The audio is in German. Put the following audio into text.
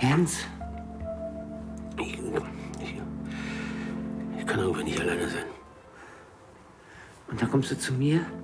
Ernst? Ich kann irgendwie nicht alleine sein. Und dann kommst du zu mir?